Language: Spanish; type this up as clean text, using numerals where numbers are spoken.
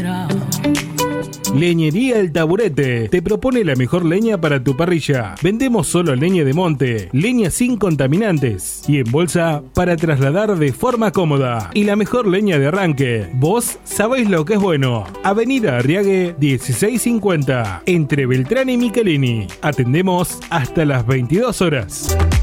Leñería El Taburete te propone la mejor leña para tu parrilla. Vendemos solo leña de monte, leña sin contaminantes y en bolsa para trasladar de forma cómoda. Y la mejor leña de arranque. Vos sabéis lo que es bueno. Avenida Arriague 1650, entre Beltrán y Michelini. Atendemos hasta las 22 horas.